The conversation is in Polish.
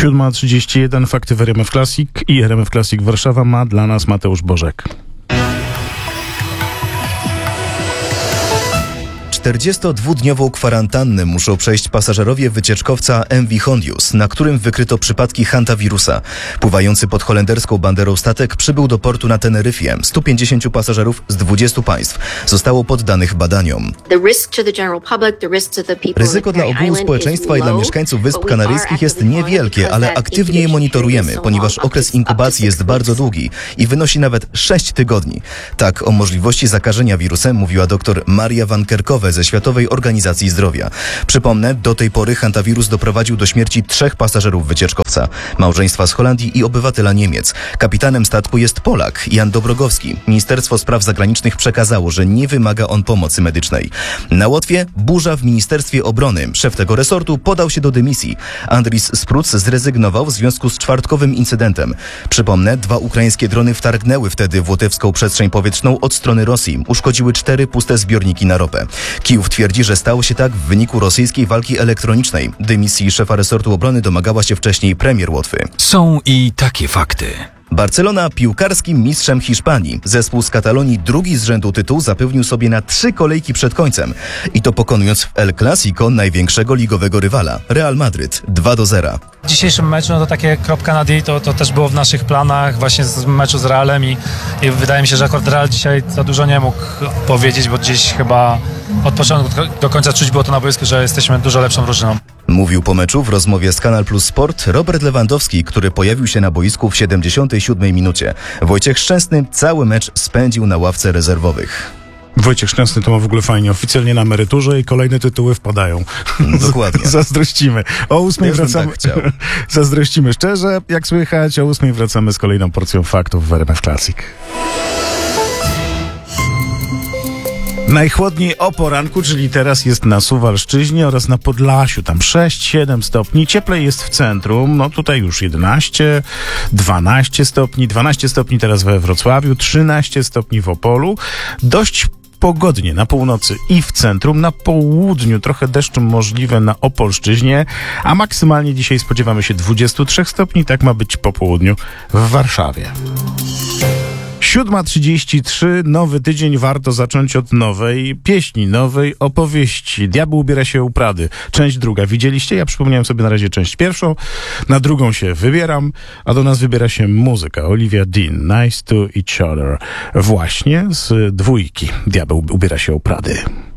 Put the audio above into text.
7:31, fakty w RMF Classic i RMF Classic Warszawa ma dla nas Mateusz Bożek. 42-dniową kwarantannę muszą przejść pasażerowie wycieczkowca MV Hondius, na którym wykryto przypadki hantawirusa. Pływający pod holenderską banderą statek przybył do portu na Teneryfie. 150 pasażerów z 20 państw zostało poddanych badaniom. Ryzyko dla ogółu społeczeństwa i dla mieszkańców Wysp Kanaryjskich jest niewielkie, ale aktywnie je monitorujemy, ponieważ okres inkubacji jest bardzo długi i wynosi nawet 6 tygodni. Tak o możliwości zakażenia wirusem mówiła dr Maria van Kerkhove ze Światowej Organizacji Zdrowia. Przypomnę, do tej pory hantawirus doprowadził do śmierci 3 pasażerów wycieczkowca, małżeństwa z Holandii i obywatela Niemiec. Kapitanem statku jest Polak, Jan Dobrogowski. Ministerstwo Spraw Zagranicznych przekazało, że nie wymaga on pomocy medycznej. Na Łotwie burza w Ministerstwie Obrony. Szef tego resortu podał się do dymisji. Andris Spruc zrezygnował w związku z czwartkowym incydentem. Przypomnę, 2 ukraińskie drony wtargnęły wtedy w łotewską przestrzeń powietrzną od strony Rosji. Uszkodziły 4 puste zbiorniki na ropę. Kijów twierdzi, że stało się tak w wyniku rosyjskiej walki elektronicznej. Dymisji szefa resortu obrony domagała się wcześniej premier Łotwy. Są i takie fakty. Barcelona piłkarskim mistrzem Hiszpanii. Zespół z Katalonii drugi z rzędu tytuł zapewnił sobie na 3 kolejki przed końcem. I to pokonując w El Clasico największego ligowego rywala, Real Madryt 2-0. W dzisiejszym meczu, to takie kropka na D, to też było w naszych planach właśnie z meczu z Realem i wydaje mi się, że akurat Real dzisiaj za dużo nie mógł powiedzieć, bo gdzieś chyba od początku do końca czuć było to na boisku, że jesteśmy dużo lepszą drużyną. Mówił po meczu w rozmowie z Kanal Plus Sport Robert Lewandowski, który pojawił się na boisku w 77 minucie. Wojciech Szczęsny cały mecz spędził na ławce rezerwowych. Wojciech Szczęsny to ma w ogóle fajnie, oficjalnie na emeryturze i kolejne tytuły wpadają. Dokładnie. Zazdrościmy. O 8 wracamy. Tak Zazdrościmy szczerze, jak słychać. O 8 wracamy z kolejną porcją faktów w RMF Classic. Najchłodniej o poranku, czyli teraz jest na Suwalszczyźnie oraz na Podlasiu. Tam 6-7 stopni. Cieplej jest w centrum. No tutaj już 11, 12 stopni. 12 stopni teraz we Wrocławiu, 13 stopni w Opolu. Dość pogodnie na północy i w centrum, na południu trochę deszczu możliwe na Opolszczyźnie, a maksymalnie dzisiaj spodziewamy się 23 stopni, tak ma być po południu w Warszawie. 7:33, nowy tydzień, warto zacząć od nowej pieśni, nowej opowieści. Diabeł ubiera się u Prady. Część druga. Widzieliście? Ja przypomniałem sobie na razie część pierwszą, na drugą się wybieram, a do nas wybiera się muzyka. Olivia Dean, Nice to Each Other. Właśnie z dwójki. Diabeł ubiera się u Prady.